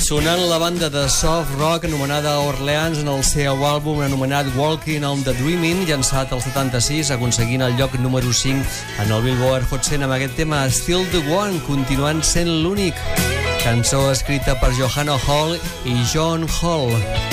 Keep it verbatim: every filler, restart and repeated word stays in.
Sonant la banda de soft rock anomenada Orleans en el seu àlbum anomenat Walking on the Dreaming, llançat al setanta-sis, aconseguint el lloc número cinc en el Billboard Hot cent amb aquest tema Still the One, continuant sent l'únic. Cançó escrita per Johanna Hall i John Hall.